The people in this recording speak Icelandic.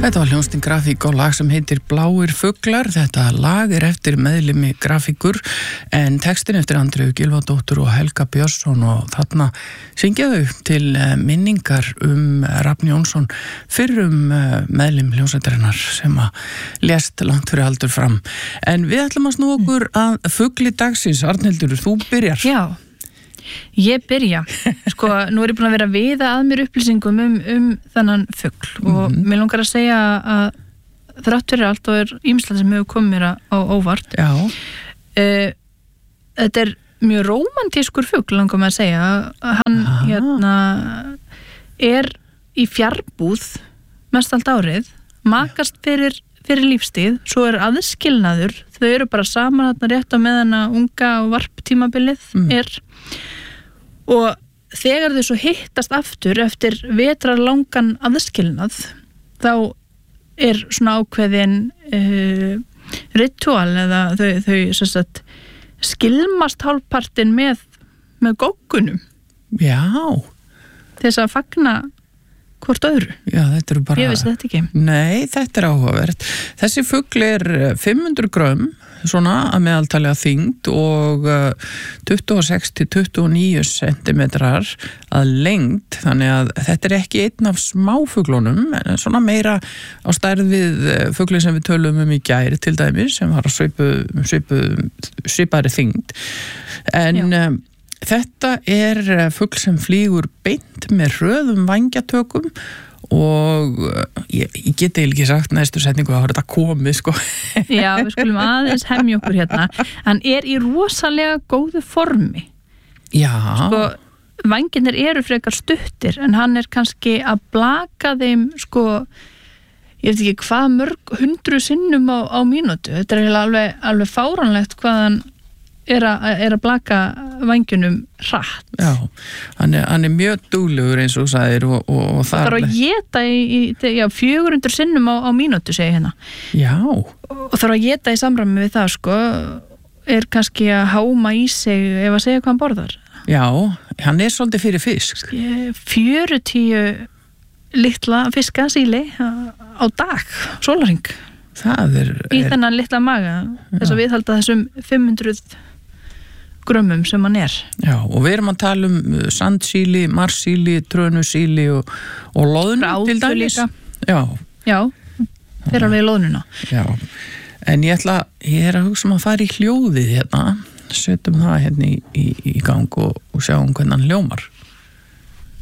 Þetta var hljómsveitin Grafík og lag sem heitir Bláir fuglar. Þetta lag eftir meðlimi Grafíkur en textin eftir Andreu Gylfadóttur og Helga Björnsson og þarna syngja þau til minningar Rafn Jónsson fyrrum meðlim hljómsveitarinnar sem að lést langt fyrir aldur fram. En við ætlum að snúa okkur að fugli dagsins. Arnhildur, þú byrjar. Já. Ég byrja, nú er ég búin að vera að viða að mér upplýsingum þennan fugl og mér langar að segja að þrátt fyrir allt og ýmislegt sem hefur komið mér á óvart. Já. Þetta er mjög rómantískur fugl, langar maður að segja. Hann er í fjárbúð mest allt árið, makast fyrir lífstíð, svo er aðskilnaður, þau eru bara saman þarna rétt á meðan að unga og varptímabilið er. Og þegar þau svo hittast aftur eftir vetrarlangan aðskilnað, þá er svona ákveðin ritual eða þau sagt, skilmast hálfpartin með goggunum. Já. Þess að fagna hvort öðru. Já, þetta eru bara... Ég vissi þetta ekki. Nei, þetta er áhugavert. Þessi fugl er 500 grömm, svona að meðaltalið þyngd og 26 til 29 sentimetrar að lengd, þannig að þetta er ekki einn af smáfuglunum, en svona meira á stærð við fugli sem við tölum í gær til dæmis, sem var svipaðri þyngd. En þetta er fugl sem flýgur beint með hröðum vængjatökum og ég get ekki sagt næstu setningu að þetta komið, Já, við skulum aðeins hemja okkur hérna. Hann er í rosalega góðu formi. Já. Vængirnir eru frekar stuttir, en hann er kannski að blaka þeim, ég veit ekki hvað mörg 100 sinnum á mínútu. Þetta er alveg fáránlegt hvað hann er að blaka vængjunum hratt. Já, hann er mjög duglegur eins og sagðir og það er að geta í 400 sinnum á mínútu, segi hérna. Já. Og það er að geta í samræmi við það, er kannski að háma í sig ef að segja hvað hann borðar. Já, hann er svolítið fyrir fisk. 40 litla fiska síli á dag, sólarhring. Það er... Í þennan litla maga, þess að viðhalda þessum 500 grömmum sem hann er. Já, og við erum að tala sandsíli, marsíli, trönusíli og loðnu til dæmis. Já, þeir alveg í loðnuna. Já, en ég er að hugsa að fara í hljóðið hérna, setjum það hérna í gang og sjáum hvernig hann hljómar.